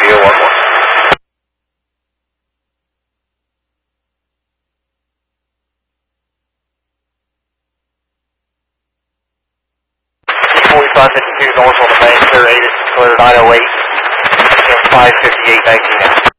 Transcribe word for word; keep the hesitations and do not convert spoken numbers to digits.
radio one one. forty-five fifty-two north on the main, clear eight, clear nine oh eight, five fifty-eight nineteen.